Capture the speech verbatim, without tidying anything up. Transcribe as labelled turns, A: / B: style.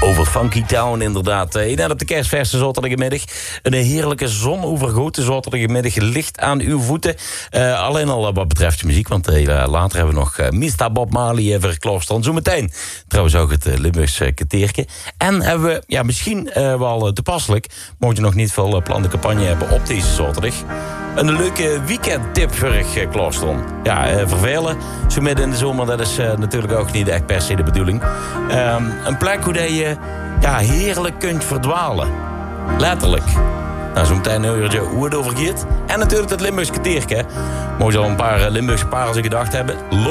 A: Over Funky Town inderdaad. Net op de kerstverse zoterdagmiddag. Een heerlijke zonovergoten zoterdagmiddag. Licht aan uw voeten. Uh, alleen al wat betreft de muziek. Want uh, later hebben we nog uh, mister Bob Marley uh, verkloosterend. Zometeen trouwens ook het uh, Limburgse uh, keteerke. En hebben we, ja misschien uh, wel uh, toepasselijk. Mocht je nog niet veel uh, plan de campagne hebben op deze zaterdag. Een leuke weekendtip voor uh, Kloostron. Ja, uh, vervelen. Zo midden in de zomer, dat is uh, natuurlijk ook niet echt per se de bedoeling. Um, een plek hoe dat je ja, heerlijk kunt verdwalen. Letterlijk. Nou, zo meteen een uurtje hoe het over gaat. En natuurlijk het Limburgse keteerke. Mocht je al een paar Limburgse parels in gedacht hebben.